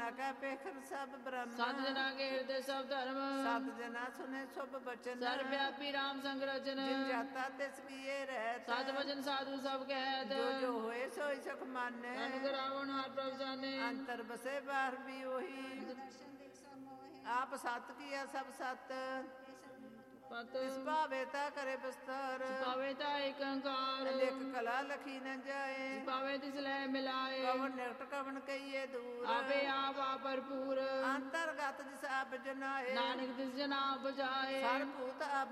ਜਨਾ ਕਾ ਪੇਖਰ ਸਭ ਬ੍ਰਹਮ ਸਤ ਜਨਾ ਕੇ ਹਿਰਦੇ ਸਭ ਧਰਮ ਸਤ ਜਨਾ ਸੁਨੇ ਸੁਭ ਬਚਨ ਸਰਬ ਵਿਆਪੀ ਰਾਮ ਸੰਗ ਰਚਨ ਜਿਨ ਜਾਤਾ ਤਿਸ ਕੀਏ ਰਹਿਤ ਸਤ ਵਚਨ ਸਾਧੂ ਸਭ ਕਹਿਤ ਜੋ ਜੋ ਹੋਏ ਸੋਈ ਸੁਖ ਮਾਨੇ ਨਾਨਕ ਰਾਵਣ ਹਰ ਪ੍ਰਭ ਜਾਣੇ ਅੰਤਰ ਬਸੇ ਬਾਹਰ ਵੀ ਉਹੀ ਆਪ ਸਤ ਕੀਆ ਸਭ ਸਤ ਪਤ ਇਸ ਭਾਵੇ ਤਾ ਕਰੇ ਬਸਤਰ ਪਾਵੇ ਤਾ ਏਕ ਓੰਕਾਰ ਲਿਖ ਕਲਾ ਲਖੀ ਨ ਜਾਏ ਪਾਵੇ ਤਿਸ ਲੈ ਮਿਲਾਏ ਕਵਨ ਨਿਕਟ ਕਵਨ ਕਹੀਏ ਦੂਰ ਆਪੇ ਆਪ ਆ ਭਰਪੂਰ ਅੰਤਰਗਤ ਜਿਸ ਆਪ ਜਨਾਏ ਨਾਨਕ ਤਿਸ ਜਨਾ ਬੁਝਾਏ ਸਰਭੂਤ ਆਪ